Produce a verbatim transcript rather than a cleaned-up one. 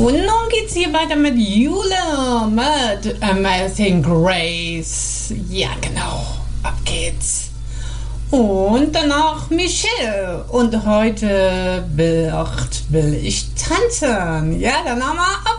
Und nun geht's hier weiter mit Jule, mit Amazing Grace. Ja, genau. Ab geht's. Und danach Michelle. Und heute wird, will ich tanzen. Ja, dann haben wir